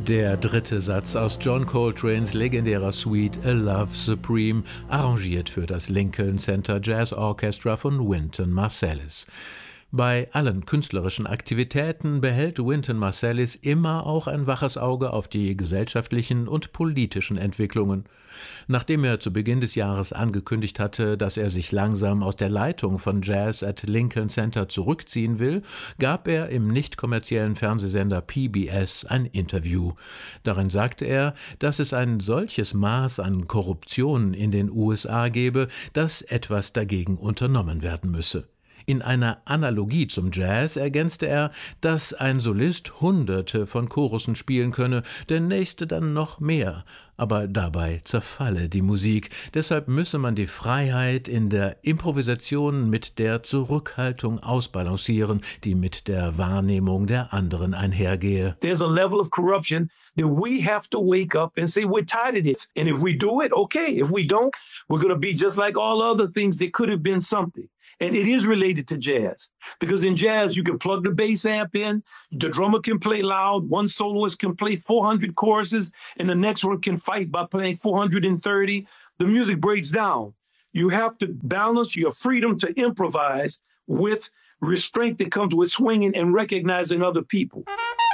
Der dritte Satz aus John Coltranes legendärer Suite A Love Supreme, arrangiert für das Lincoln Center Jazz Orchestra von Wynton Marsalis. Bei allen künstlerischen Aktivitäten behält Wynton Marsalis immer auch ein waches Auge auf die gesellschaftlichen und politischen Entwicklungen. Nachdem er zu Beginn des Jahres angekündigt hatte, dass er sich langsam aus der Leitung von Jazz at Lincoln Center zurückziehen will, gab er im nicht kommerziellen Fernsehsender PBS ein Interview. Darin sagte er, dass es ein solches Maß an Korruption in den USA gebe, dass etwas dagegen unternommen werden müsse. In einer Analogie zum Jazz ergänzte er, dass ein Solist Hunderte von Chorussen spielen könne, der nächste dann noch mehr, aber dabei zerfalle die Musik. Deshalb müsse man die Freiheit in der Improvisation mit der Zurückhaltung ausbalancieren, die mit der Wahrnehmung der anderen einhergehe. There's a level of corruption that we have to wake up and say we're tired of this. And if we do it, okay. If we don't, we're going to be just like all other things that could have been something. And it is related to jazz, because in jazz, you can plug the bass amp in, the drummer can play loud, one soloist can play 400 choruses, and the next one can fight by playing 430. The music breaks down. You have to balance your freedom to improvise with restraint that comes with swinging and recognizing other people.